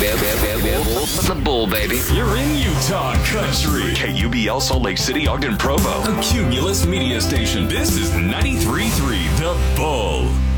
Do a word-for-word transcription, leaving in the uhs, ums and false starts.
The Bull, baby. You're in Utah country. K U B L Salt Lake City, Ogden, Provo. A Cumulus media station. This is ninety-three point three The Bull.